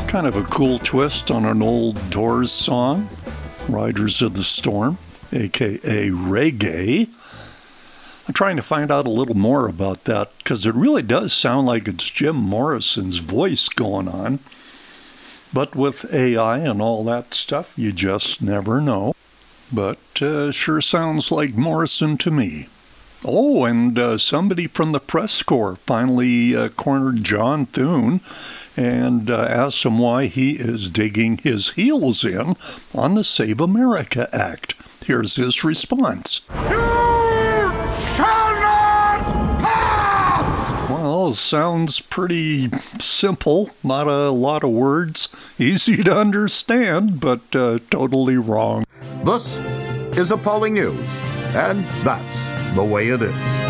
Kind of a cool twist on an old Doors song, Riders of the Storm, aka Reggae. I'm trying to find out a little more about that because it really does sound like it's Jim Morrison's voice going on. But with AI and all that stuff, you just never know. But sure sounds like Morrison to me. Oh, and somebody from the press corps finally cornered John Thune and asked him why he is digging his heels in on the Save America Act. Here's his response. You shall not pass! Well, sounds pretty simple. Not a lot of words. Easy to understand, but totally wrong. This is Appalling News, and that's the way it is.